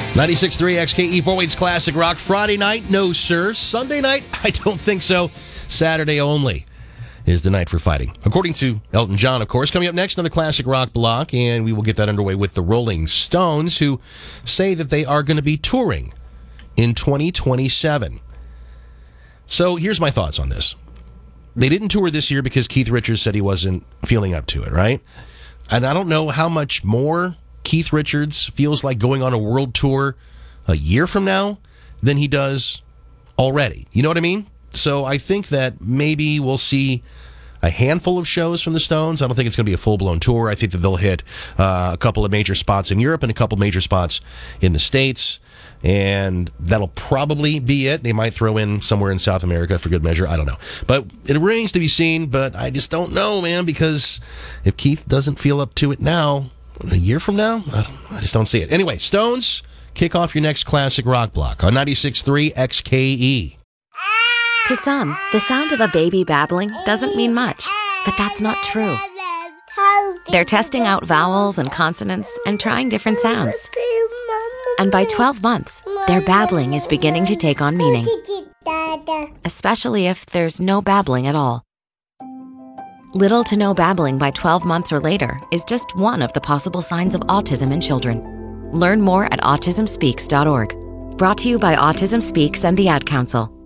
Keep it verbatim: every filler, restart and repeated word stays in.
ninety-six point three X K E, Fort Wayne's Classic Rock. Friday night, no sir. Sunday night, I don't think so. Saturday only is the night for fighting. According to Elton John, of course. Coming up next on the Classic Rock block, and we will get that underway with the Rolling Stones, who say that they are going to be touring in twenty twenty-seven. So here's my thoughts on this. They didn't tour this year because Keith Richards said he wasn't feeling up to it, right? And I don't know how much more Keith Richards feels like going on a world tour a year from now than he does already. You know what I mean? So I think that maybe we'll see a handful of shows from the Stones. I don't think it's going to be a full-blown tour. I think that they'll hit uh, a couple of major spots in Europe and a couple major spots in the States, and that'll probably be it. They might throw in somewhere in South America for good measure. I don't know. But it remains to be seen, but I just don't know, man, because if Keith doesn't feel up to it now, a year from now, I, don't, I just don't see it. Anyway, Stones, kick off your next Classic Rock block on ninety-six point three X K E. To some, the sound of a baby babbling doesn't mean much, but that's not true. They're testing out vowels and consonants and trying different sounds. And by twelve months, their babbling is beginning to take on meaning, especially if there's no babbling at all. Little to no babbling by twelve months or later is just one of the possible signs of autism in children. Learn more at autism speaks dot org. Brought to you by Autism Speaks and the Ad Council.